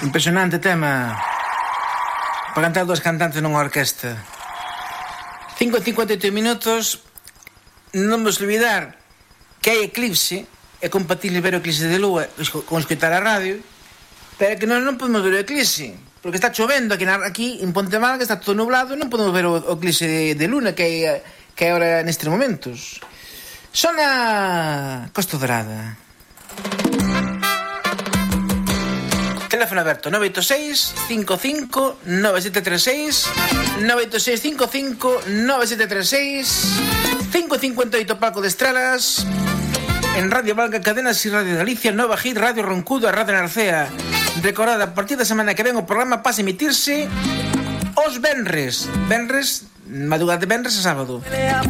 Impresionante tema para cantar dos cantantes nunha orquesta. 5:58 minutos. Non vos olvidar que hai eclipse. É compatible ver o eclipse de lúa con escoitar a radio, pero que non podemos ver o eclipse porque está chovendo aquí en Pontemalga, está todo nublado, non podemos ver o eclipse de luna que é ahora nestes momentos. Sona Costa Dorada. Teléfono aberto 986 55 9736 986 55 9736 5:58 Palco de Estralas en Radio Valga, Cadenas y Radio Galicia, Nova Hit, Radio Roncudo e Radio Narcea. Recordad, a partir da semana que ven o programa pasa a emitirse os venres, madrugada de venres a sábado.